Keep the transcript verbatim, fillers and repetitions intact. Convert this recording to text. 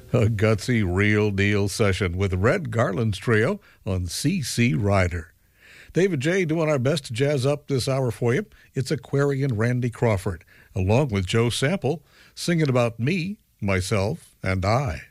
A gutsy, real-deal session with Red Garland's trio on C C Rider. David J. doing our best to jazz up this hour for you. It's Aquarian Randy Crawford, along with Joe Sample, singing about me, myself, and I.